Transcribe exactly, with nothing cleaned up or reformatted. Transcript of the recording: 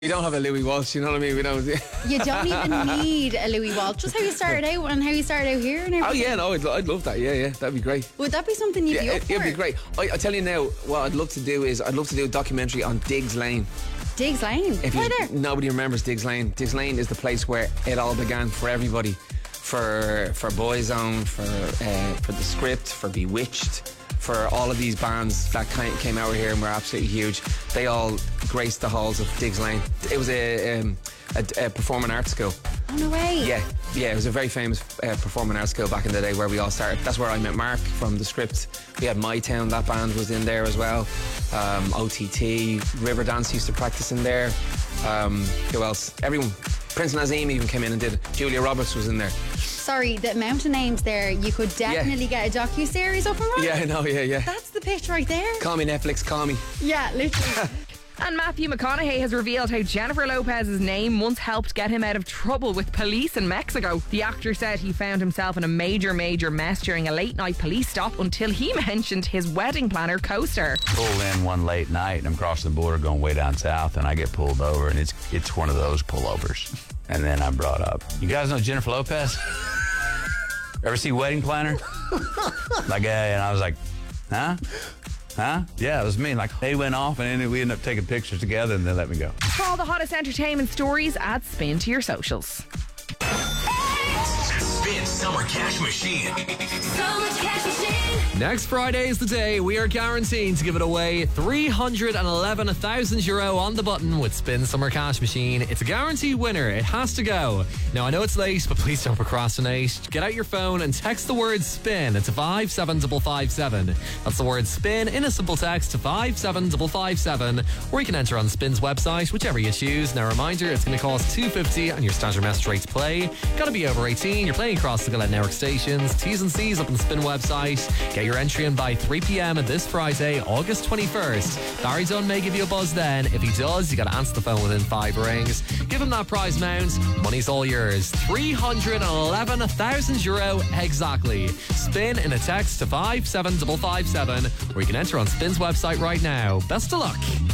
We don't have a Louis Walsh, you know what I mean? We don't. You don't even need a Louis Walsh. Just how you started out and how you started out here and everything. Oh yeah, no, I'd, I'd love that. Yeah, yeah, that'd be great. Would that be something you'd yeah, be up it, for? It'd be great. I, I tell you now, what I'd love to do is I'd love to do a documentary on Diggs Lane. Diggs Lane? If Why you, there? Nobody remembers Diggs Lane. Diggs Lane is the place where it all began for everybody. For for Boyzone, for uh, for The Script, for Bewitched, for all of these bands that came out here and were absolutely huge. They all graced the halls of Diggs Lane. It was a, um, a, a performing arts school. Oh, no way. Yeah, yeah, it was a very famous uh, performing arts school back in the day where we all started. That's where I met Mark from The Script. We had My Town, that band was in there as well. Um, O T T, Riverdance used to practice in there. Um, who else? Everyone. Prince Nazim even came in and did it. Julia Roberts was in there. Sorry, the amount of names there, you could definitely yeah. get a docu-series up and running. Yeah, I know, yeah, yeah. That's the pitch right there. Call me Netflix, call me. Yeah, literally. And Matthew McConaughey has revealed how Jennifer Lopez's name once helped get him out of trouble with police in Mexico. The actor said he found himself in a major, major mess during a late-night police stop until he mentioned his wedding planner co-star. Pulled in one late night and I'm crossing the border going way down south and I get pulled over and it's it's one of those pullovers. And then I'm brought up. You guys know Jennifer Lopez? Ever see Wedding Planner? Like, yeah, and I was like, huh? Huh? Yeah, it was me. Like, they went off and then we ended up taking pictures together and they let me go. For all the hottest entertainment stories, add Spin to your socials. Spin Summer Cash Machine. Summer Cash Machine. Next Friday is the day we are guaranteed to give it away three hundred eleven thousand euro on the button with Spin Summer Cash Machine. It's a guaranteed winner. It has to go. Now, I know it's late, but please don't procrastinate. Get out your phone and text the word SPIN to five seven five five seven. That's the word SPIN in a simple text to five seven five five seven, or you can enter on Spin's website, whichever you choose. Now, reminder, it's going to cost two fifty and your standard message rate to play. Got to be over eighteen. You're playing across the Gillette Network stations. T's and C's up on the Spin website. Get your entry in by three p.m. this Friday, August twenty-first. Barry Dunn may give you a buzz then. If he does, you got to answer the phone within five rings. Give him that prize amount. Money's all yours. three hundred eleven thousand euro exactly. Spin in a text to five seven five five seven, or you can enter on Spin's website right now. Best of luck.